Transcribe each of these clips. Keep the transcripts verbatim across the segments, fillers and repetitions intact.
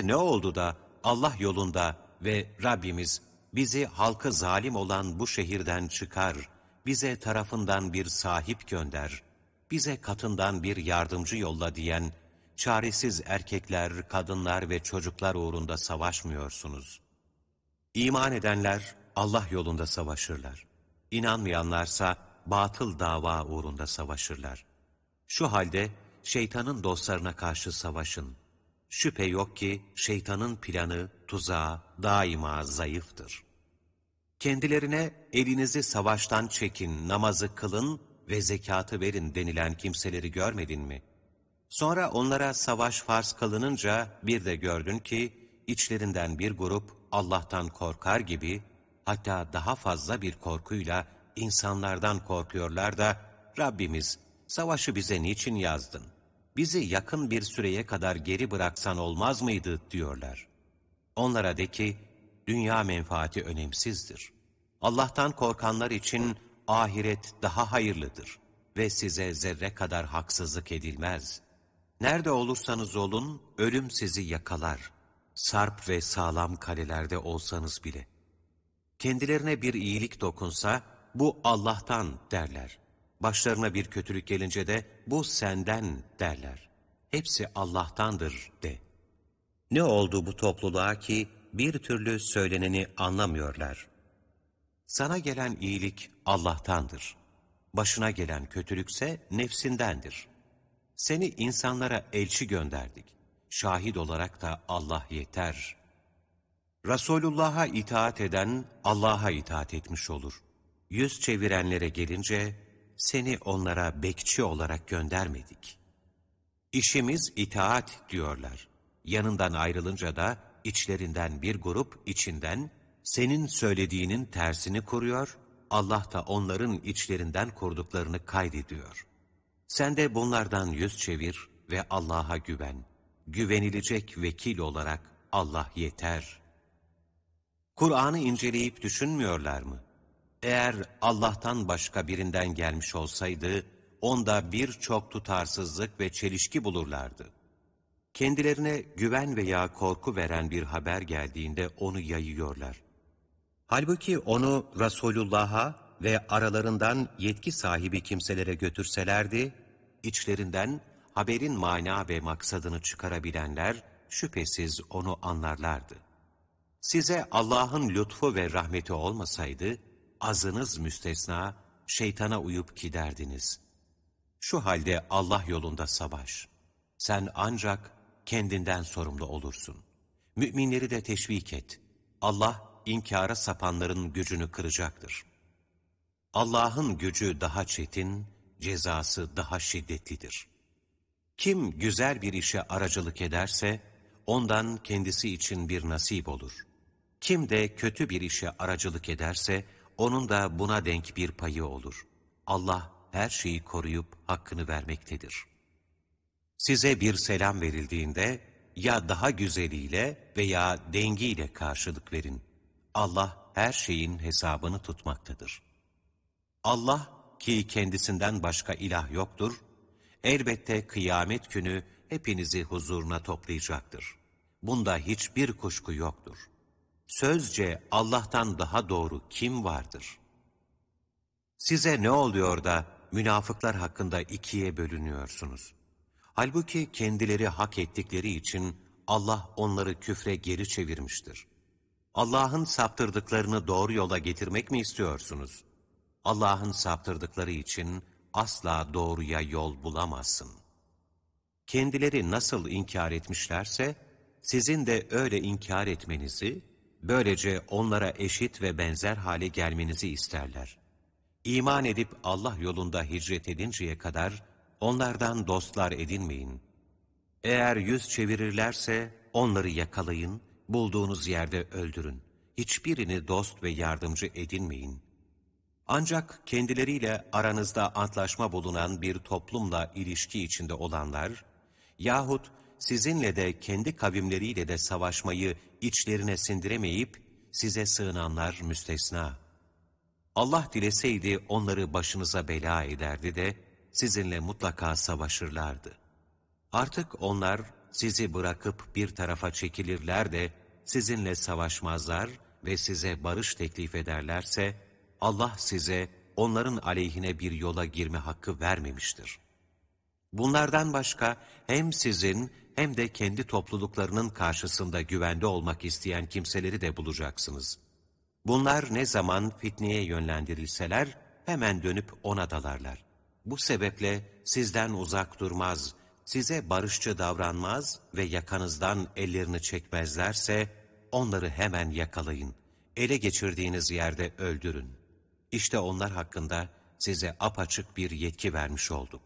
ne oldu da Allah yolunda ve Rabbimiz bizi halkı zalim olan bu şehirden çıkar, bize tarafından bir sahip gönder, bize katından bir yardımcı yolla diyen çaresiz erkekler, kadınlar ve çocuklar uğrunda savaşmıyorsunuz. İman edenler Allah yolunda savaşırlar. İnanmayanlarsa batıl dava uğrunda savaşırlar. Şu halde şeytanın dostlarına karşı savaşın. Şüphe yok ki şeytanın planı, tuzağı daima zayıftır. Kendilerine elinizi savaştan çekin, namazı kılın ve zekatı verin denilen kimseleri görmedin mi? Sonra onlara savaş farz kılınınca bir de gördün ki içlerinden bir grup Allah'tan korkar gibi, hatta daha fazla bir korkuyla insanlardan korkuyorlar da Rabbimiz savaşı bize niçin yazdın? Bizi yakın bir süreye kadar geri bıraksan olmaz mıydı diyorlar. Onlara de ki dünya menfaati önemsizdir. Allah'tan korkanlar için ahiret daha hayırlıdır ve size zerre kadar haksızlık edilmez. Nerede olursanız olun ölüm sizi yakalar. Sarp ve sağlam kalelerde olsanız bile. Kendilerine bir iyilik dokunsa bu Allah'tan derler. Başlarına bir kötülük gelince de bu senden derler. Hepsi Allah'tandır de. Ne oldu bu topluluğa ki bir türlü söyleneni anlamıyorlar? Sana gelen iyilik Allah'tandır. Başına gelen kötülükse nefsindendir. Seni insanlara elçi gönderdik. Şahit olarak da Allah yeter. Resulullah'a itaat eden Allah'a itaat etmiş olur. Yüz çevirenlere gelince seni onlara bekçi olarak göndermedik. İşimiz itaat diyorlar. Yanından ayrılınca da içlerinden bir grup içinden senin söylediğinin tersini kuruyor, Allah da onların içlerinden kurduklarını kaydediyor. Sen de bunlardan yüz çevir ve Allah'a güven. Güvenilecek vekil olarak Allah yeter. Kur'an'ı inceleyip düşünmüyorlar mı? Eğer Allah'tan başka birinden gelmiş olsaydı, onda birçok tutarsızlık ve çelişki bulurlardı. Kendilerine güven veya korku veren bir haber geldiğinde onu yayıyorlar. Halbuki onu Resulullah'a ve aralarından yetki sahibi kimselere götürselerdi, içlerinden haberin mana ve maksadını çıkarabilenler şüphesiz onu anlarlardı. Size Allah'ın lütfu ve rahmeti olmasaydı, azınız müstesna şeytana uyup giderdiniz. Şu halde Allah yolunda savaş. Sen ancak kendinden sorumlu olursun. Müminleri de teşvik et. Allah inkara sapanların gücünü kıracaktır. Allah'ın gücü daha çetin, cezası daha şiddetlidir. Kim güzel bir işe aracılık ederse, ondan kendisi için bir nasip olur. Kim de kötü bir işe aracılık ederse, onun da buna denk bir payı olur. Allah her şeyi koruyup hakkını vermektedir. Size bir selam verildiğinde, ya daha güzeliyle veya dengiyle karşılık verin. Allah her şeyin hesabını tutmaktadır. Allah ki kendisinden başka ilah yoktur, elbette kıyamet günü hepinizi huzuruna toplayacaktır. Bunda hiçbir kuşku yoktur. Sözce Allah'tan daha doğru kim vardır? Size ne oluyor da münafıklar hakkında ikiye bölünüyorsunuz? Halbuki kendileri hak ettikleri için Allah onları küfre geri çevirmiştir. Allah'ın saptırdıklarını doğru yola getirmek mi istiyorsunuz? Allah'ın saptırdıkları için asla doğruya yol bulamazsın. Kendileri nasıl inkar etmişlerse, sizin de öyle inkar etmenizi, böylece onlara eşit ve benzer hale gelmenizi isterler. İman edip Allah yolunda hicret edinceye kadar onlardan dostlar edinmeyin. Eğer yüz çevirirlerse onları yakalayın, bulduğunuz yerde öldürün. Hiçbirini dost ve yardımcı edinmeyin. Ancak kendileriyle aranızda antlaşma bulunan bir toplumla ilişki içinde olanlar, yahut sizinle de kendi kavimleriyle de savaşmayı içlerine sindiremeyip size sığınanlar müstesna. Allah dileseydi onları başınıza bela ederdi de sizinle mutlaka savaşırlardı. Artık onlar sizi bırakıp bir tarafa çekilirler de sizinle savaşmazlar ve size barış teklif ederlerse, Allah size onların aleyhine bir yola girme hakkı vermemiştir. Bunlardan başka hem sizin hem de kendi topluluklarının karşısında güvende olmak isteyen kimseleri de bulacaksınız. Bunlar ne zaman fitneye yönlendirilseler hemen dönüp ona dalarlar. Bu sebeple sizden uzak durmaz, size barışçı davranmaz ve yakanızdan ellerini çekmezlerse onları hemen yakalayın. Ele geçirdiğiniz yerde öldürün. İşte onlar hakkında size apaçık bir yetki vermiş olduk.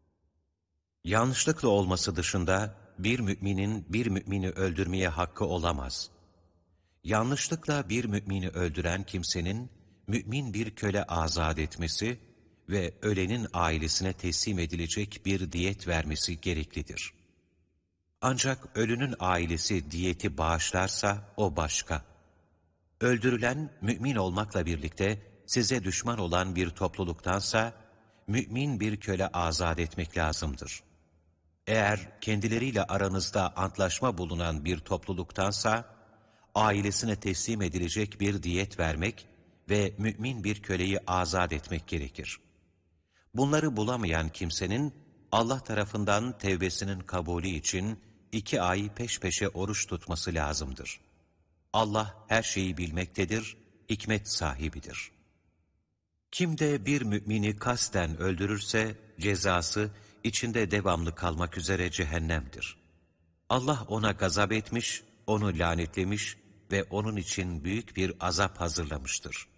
Yanlışlıkla olması dışında bir müminin bir mümini öldürmeye hakkı olamaz. Yanlışlıkla bir mümini öldüren kimsenin mümin bir köle azat etmesi ve ölenin ailesine teslim edilecek bir diyet vermesi gereklidir. Ancak ölünün ailesi diyeti bağışlarsa o başka. Öldürülen mümin olmakla birlikte size düşman olan bir topluluktansa mümin bir köle azat etmek lazımdır. Eğer kendileriyle aranızda antlaşma bulunan bir topluluktansa ailesine teslim edilecek bir diyet vermek ve mümin bir köleyi azat etmek gerekir. Bunları bulamayan kimsenin Allah tarafından tevbesinin kabulü için iki ay peş peşe oruç tutması lazımdır. Allah her şeyi bilmektedir, hikmet sahibidir. Kim de bir mümini kasten öldürürse cezası içinde devamlı kalmak üzere cehennemdir. Allah ona gazap etmiş, onu lanetlemiş ve onun için büyük bir azap hazırlamıştır.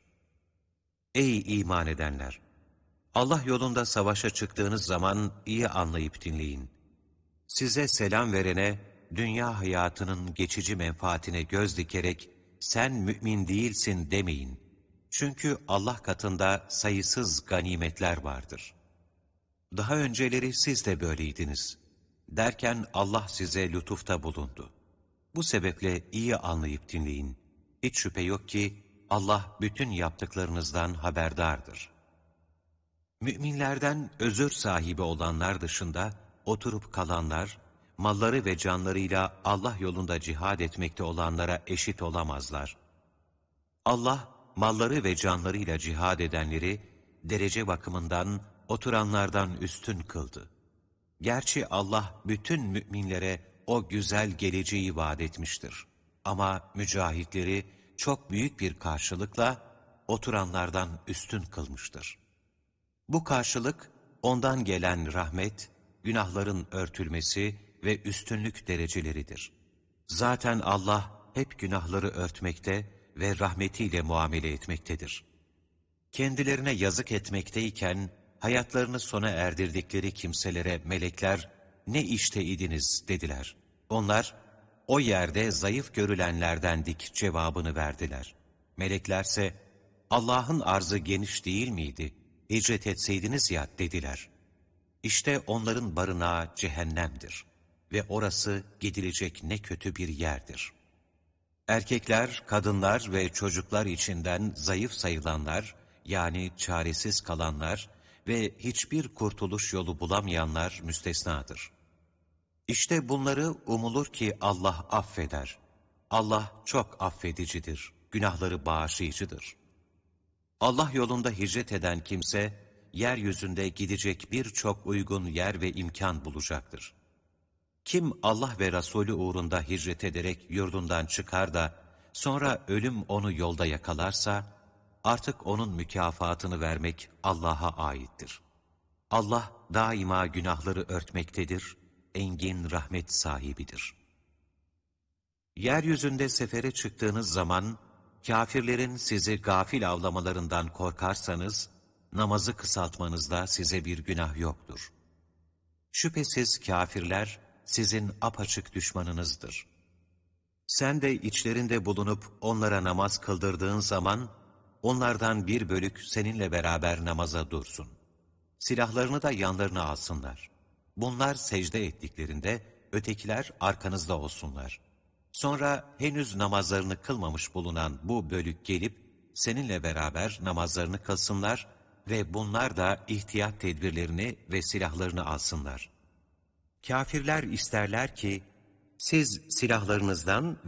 Ey iman edenler! Allah yolunda savaşa çıktığınız zaman iyi anlayıp dinleyin. Size selam verene, dünya hayatının geçici menfaatine göz dikerek, sen mümin değilsin demeyin. Çünkü Allah katında sayısız ganimetler vardır. Daha önceleri siz de böyleydiniz. Derken Allah size lütufta bulundu. Bu sebeple iyi anlayıp dinleyin. Hiç şüphe yok ki Allah bütün yaptıklarınızdan haberdardır. Müminlerden özür sahibi olanlar dışında oturup kalanlar, malları ve canlarıyla Allah yolunda cihad etmekte olanlara eşit olamazlar. Allah, malları ve canlarıyla cihad edenleri, derece bakımından oturanlardan üstün kıldı. Gerçi Allah bütün müminlere o güzel geleceği vaat etmiştir. Ama mücahitleri çok büyük bir karşılıkla oturanlardan üstün kılmıştır. Bu karşılık ondan gelen rahmet, günahların örtülmesi ve üstünlük dereceleridir. Zaten Allah hep günahları örtmekte ve rahmetiyle muamele etmektedir. Kendilerine yazık etmekteyken hayatlarını sona erdirdikleri kimselere melekler ne işte idiniz dediler. Onlar o yerde zayıf görülenlerdendik cevabını verdiler. Meleklerse Allah'ın arzı geniş değil miydi? Hicret etseydiniz ya dediler. İşte onların barınağı cehennemdir ve orası gidilecek ne kötü bir yerdir. Erkekler, kadınlar ve çocuklar içinden zayıf sayılanlar, yani çaresiz kalanlar ve hiçbir kurtuluş yolu bulamayanlar müstesnadır. İşte bunları umulur ki Allah affeder. Allah çok affedicidir, günahları bağışlayıcıdır. Allah yolunda hicret eden kimse, yeryüzünde gidecek birçok uygun yer ve imkan bulacaktır. Kim Allah ve Resulü uğrunda hicret ederek yurdundan çıkar da, sonra ölüm onu yolda yakalarsa, artık onun mükafatını vermek Allah'a aittir. Allah daima günahları örtmektedir, engin rahmet sahibidir. Yeryüzünde sefere çıktığınız zaman, kâfirlerin sizi gafil avlamalarından korkarsanız, namazı kısaltmanızda size bir günah yoktur. Şüphesiz kâfirler sizin apaçık düşmanınızdır. Sen de içlerinde bulunup onlara namaz kıldırdığın zaman, onlardan bir bölük seninle beraber namaza dursun. Silahlarını da yanlarına alsınlar. Bunlar secde ettiklerinde, ötekiler arkanızda olsunlar. Sonra henüz namazlarını kılmamış bulunan bu bölük gelip, seninle beraber namazlarını kılsınlar ve bunlar da ihtiyat tedbirlerini ve silahlarını alsınlar. Kâfirler isterler ki, Siz silahlarınızdan